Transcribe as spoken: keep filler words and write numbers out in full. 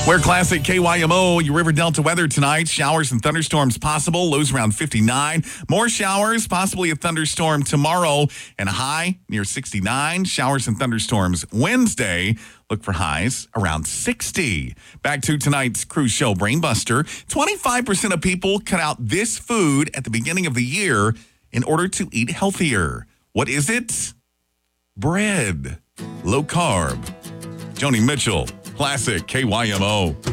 We're Classic K Y M O, your River Delta weather tonight. Showers and thunderstorms possible. Lows around fifty-nine. More showers, possibly a thunderstorm tomorrow. And a high near sixty-nine. Showers and thunderstorms Wednesday. Look for highs around sixty. Back to tonight's cruise show, Brainbuster. twenty-five percent of people cut out this food at the beginning of the year in order to eat healthier. What is it? Bread. Low carb. Joni Mitchell. Classic K Y M O.